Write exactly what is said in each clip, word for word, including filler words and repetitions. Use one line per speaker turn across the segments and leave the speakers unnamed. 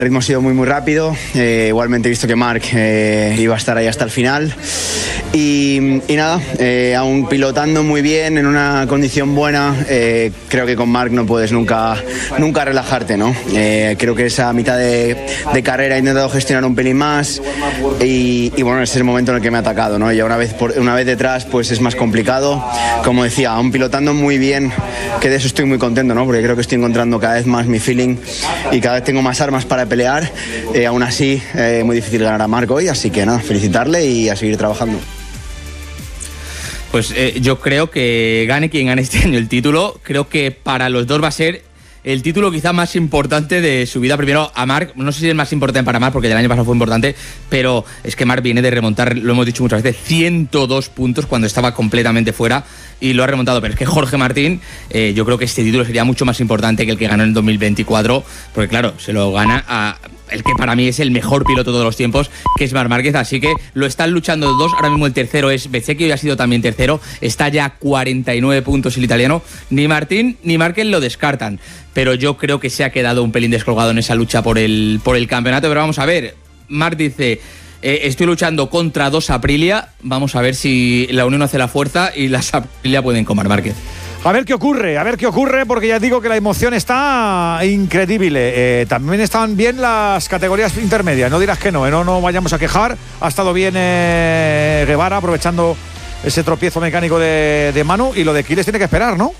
El ritmo ha sido muy muy rápido, eh, igualmente he visto que Marc eh, iba a estar ahí hasta el final y, y nada, eh, aún pilotando muy bien, en una condición buena, eh, creo que con Marc no puedes nunca, nunca relajarte, ¿no? Eh, creo que esa mitad de, de carrera he intentado gestionar un pelín más y, y bueno, ese es el momento en el que me ha atacado, ¿no? Ya una vez, por, una vez detrás pues es más complicado, como decía, aún pilotando muy bien, que de eso estoy muy contento, ¿no? Porque creo que estoy encontrando cada vez más mi feeling y cada vez tengo más armas para pelear, eh, aún así eh, muy difícil ganar a Marc hoy, así que nada, felicitarle y a seguir trabajando.
Pues eh, yo creo que gane quien gane este año el título, creo que para los dos va a ser el título quizá más importante de su vida. Primero a Marc, no sé si es el más importante para Marc porque el año pasado fue importante, pero es que Marc viene de remontar, lo hemos dicho muchas veces, ciento dos puntos cuando estaba completamente fuera y lo ha remontado, pero es que Jorge Martín, eh, yo creo que este título sería mucho más importante que el que ganó en dos mil veinticuatro, porque claro, se lo gana a el que para mí es el mejor piloto de todos los tiempos, que es Marc Márquez, así que lo están luchando los dos. Ahora mismo el tercero es Bezzecchi, y ha sido también tercero, está ya a cuarenta y nueve puntos el italiano. Ni Martín ni Márquez lo descartan, pero yo creo que se ha quedado un pelín descolgado en esa lucha por el, por el campeonato. Pero vamos a ver, Marc dice, eh, estoy luchando contra dos Aprilia, vamos a ver si la unión hace la fuerza y las Aprilia pueden con Marc Márquez.
A ver qué ocurre, a ver qué ocurre, porque ya digo que la emoción está increíble. Eh, también están bien las categorías intermedias, no dirás que no, eh, no, no vayamos a quejar. Ha estado bien eh, Guevara, aprovechando ese tropiezo mecánico de, de Manu, y lo de Quiles tiene que esperar, ¿no?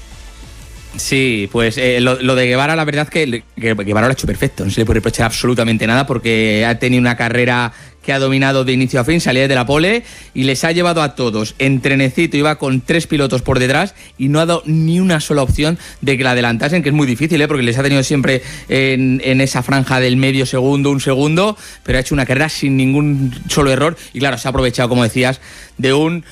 Sí, pues eh, lo, lo de Guevara, la verdad que, que Guevara lo ha hecho perfecto, no se le puede reprochar absolutamente nada porque ha tenido una carrera que ha dominado de inicio a fin, salía de la pole y les ha llevado a todos en trenecito, iba con tres pilotos por detrás y no ha dado ni una sola opción de que la adelantasen, que es muy difícil, ¿eh? Porque les ha tenido siempre en, en esa franja del medio segundo, un segundo, pero ha hecho una carrera sin ningún solo error y claro, se ha aprovechado, como decías, de un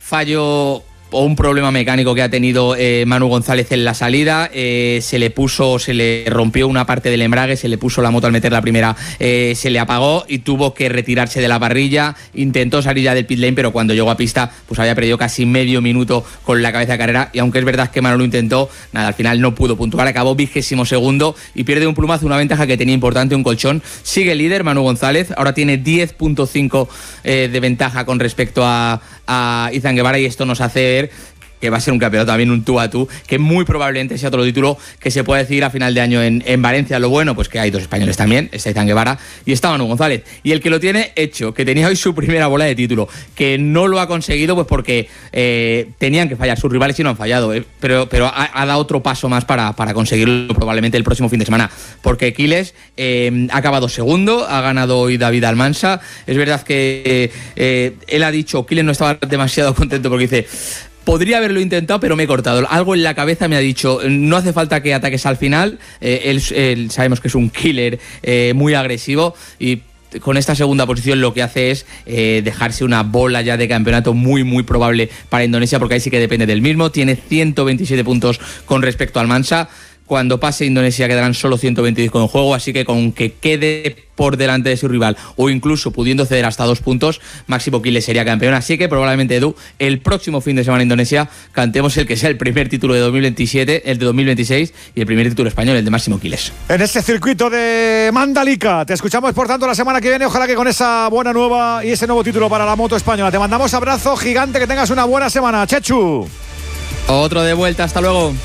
fallo o un problema mecánico que ha tenido eh, Manu González en la salida, eh, se le puso, se le rompió una parte del embrague, se le puso la moto al meter la primera, eh, se le apagó y tuvo que retirarse de la parrilla, intentó salir ya del pit lane, pero cuando llegó a pista pues había perdido casi medio minuto con la cabeza de carrera y aunque es verdad que Manu lo intentó, nada, al final no pudo puntuar, acabó vigésimo segundo y pierde un plumazo, una ventaja que tenía importante, un colchón. Sigue el líder Manu González, ahora tiene diez punto cinco eh, de ventaja con respecto a, a Izan Guevara y esto nos hace ver que va a ser un campeonato también un tú a tú, que muy probablemente sea otro título que se puede decidir a final de año en, en Valencia. Lo bueno, pues que hay dos españoles también, está Izan Guevara y está Manu González. Y el que lo tiene hecho, que tenía hoy su primera bola de título, que no lo ha conseguido pues porque eh, tenían que fallar sus rivales y no han fallado, eh, pero, pero ha, ha dado otro paso más para, para conseguirlo probablemente el próximo fin de semana, porque Quiles eh, ha acabado segundo, ha ganado hoy David Almansa. Es verdad que eh, eh, él ha dicho, Quiles no estaba demasiado contento porque dice, podría haberlo intentado, pero me he cortado. Algo en la cabeza me ha dicho, no hace falta que ataques al final. Eh, él, él sabemos que es un killer eh, muy agresivo y con esta segunda posición lo que hace es eh, dejarse una bola ya de campeonato muy muy probable para Indonesia, porque ahí sí que depende del mismo. Tiene ciento veintisiete puntos con respecto al Mansa. Cuando pase Indonesia quedarán solo ciento veintidós con el juego, así que con que quede por delante de su rival o incluso pudiendo ceder hasta dos puntos, Máximo Quiles sería campeón. Así que probablemente, Edu, el próximo fin de semana en Indonesia cantemos el que sea el primer título de dos mil veintisiete, el de dos mil veintiséis y el primer título español, el de Máximo Quiles.
En este circuito de Mandalika, te escuchamos por tanto la semana que viene, ojalá que con esa buena nueva y ese nuevo título para la moto española. Te mandamos abrazo gigante, que tengas una buena semana, Chechu.
Otro de vuelta, hasta luego.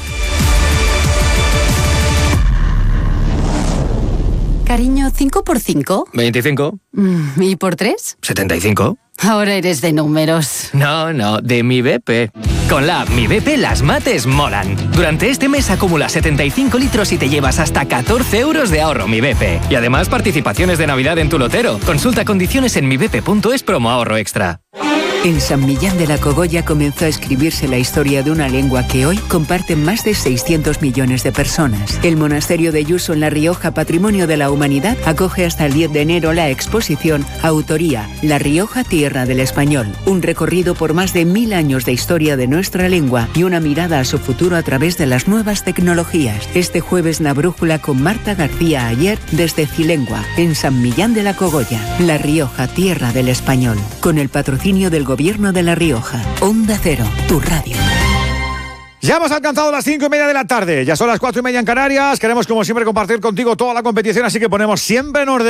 Cariño, ¿cinco por cinco?
veinticinco.
¿Y por tres?
setenta y cinco.
Ahora eres de números.
No, no, de mi B P. Con la app Mi B P las mates molan. Durante este mes acumula setenta y cinco litros y te llevas hasta catorce euros de ahorro Mi B P. Y además participaciones de Navidad en tu lotero. Consulta condiciones en mi b p punto es promo ahorro extra.
En San Millán de la Cogolla comenzó a escribirse la historia de una lengua que hoy comparten más de seiscientos millones de personas. El monasterio de Yuso en La Rioja, Patrimonio de la Humanidad, acoge hasta el diez de enero la exposición Autoría, La Rioja, Tierra del Español. Un recorrido por más de mil años de historia de nuestra lengua y una mirada a su futuro a través de las nuevas tecnologías. Este jueves La Brújula con Marta García Ayer desde Cilengua, en San Millán de la Cogolla. La Rioja, Tierra del Español. Con el patrocinio del Gobierno de La Rioja. Onda Cero, tu radio.
Ya hemos alcanzado las cinco y media de la tarde. Ya son las cuatro y media en Canarias. Queremos, como siempre, compartir contigo toda la competición, así que ponemos siempre en orden